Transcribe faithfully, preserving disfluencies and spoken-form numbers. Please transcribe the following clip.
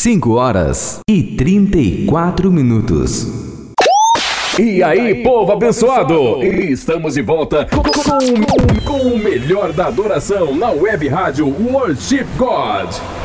cinco horas e trinta e quatro minutos. E aí, povo abençoado! Estamos de volta com, com, com o melhor da adoração na web rádio Worship God.